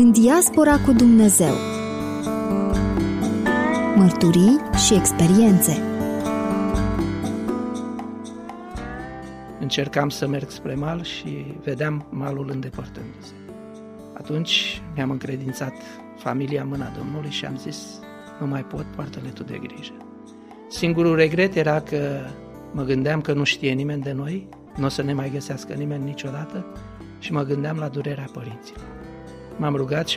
În diaspora cu Dumnezeu. Mărturii și experiențe. Încercam să merg spre mal și vedeam malul îndepărtându-se. Atunci mi-am încredințat familia în mâna Domnului și am zis: nu mai pot, poartă-le tu de grijă. Singurul regret era că mă gândeam că nu știe nimeni de noi, nu o să ne mai găsească nimeni niciodată și mă gândeam la durerea părinților. M-am rugat și